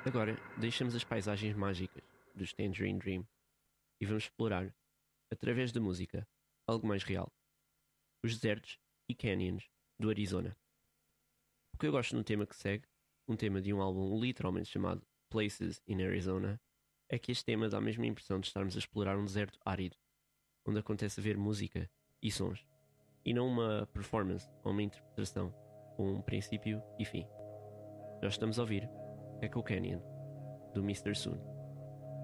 Agora, deixamos as paisagens mágicas dos Tangerine Dream e vamos explorar, através da música, algo mais real: os desertos e canyons do Arizona. O que eu gosto no tema que segue, um tema de um álbum literalmente chamado Places in Arizona, é que este tema dá a mesma impressão de estarmos a explorar um deserto árido, onde acontece a ver música e sons, e não uma performance ou uma interpretação com um princípio e fim. Já estamos a ouvir Echo Canyon, do Mr. Soon.